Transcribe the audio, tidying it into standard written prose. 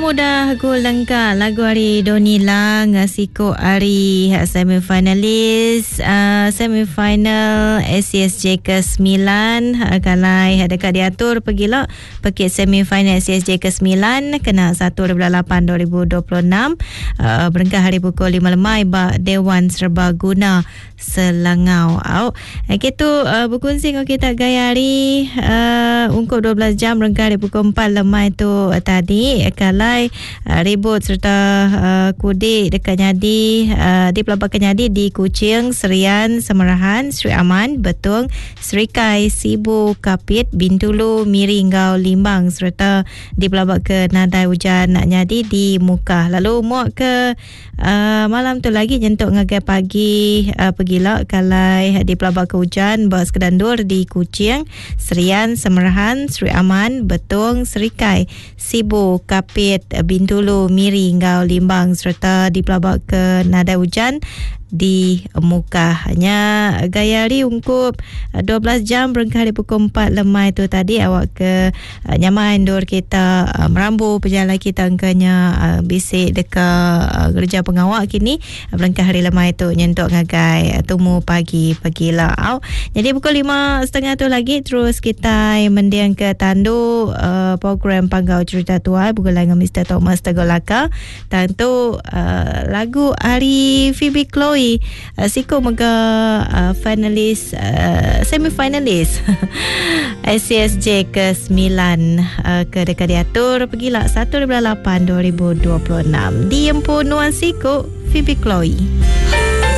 mudah gol lengkap lagu hari Doni Lang siko hari semifinalis semifinal SCSJ ke-9 kalai dekat diatur pergilah pekit semifinal SCSJ ke-9 kena 1/8/2026 berengkah hari pukul 5 lemai ba Dewan Serbaguna Selangau. Kita berkongsi dengan kita gaya hari ungkup 12 jam berengkah hari pukul 4 lemai tu tadi kalai ribut serta kudik dekat Nyadi di Pelabuhan Nyadi di Kuching, Serian, Semerahan, Sri Aman, Betong, Serikai, Sibu, Kapit, Bintulu, Miringgau, Limbang serta di Pelabuhan ke Nadai Hujan Nyadi di Mukah. Lalu muak ke malam tu lagi nyentuk ngagai pagi pergilah kalai di Pelabuhan ke Hujan Bas Kedandur di Kuching, Serian, Semerahan, Sri Aman, Betong, Serikai, Sibu, Kapit, Bintulu, Miringgau, Limbang serta di Pelabuhan ke Nadai Hujan di Mukah. Hanya gaya hari ungkup 12 jam berengkah di pukul 4 lemai tu tadi awak ke nyaman dor kita merambu perjalanan kita angkanya bisik dekat kerja pengawak kini berengkah hari lemai tu nyentuk ngagai temu pagi pergilah. Jadi pukul 5.30 tu lagi terus kita mendiang ke tandu program Panggau Cerita Tuai bergulai dengan Mr. Thomas Tegolaka. Tentu lagu hari Phoebe Chloe siko mega finalis semifinalis SCSJ ke-9 ke dekat diatur pergilah 1/8/2026 di empunuan siko Phoebe Chloe.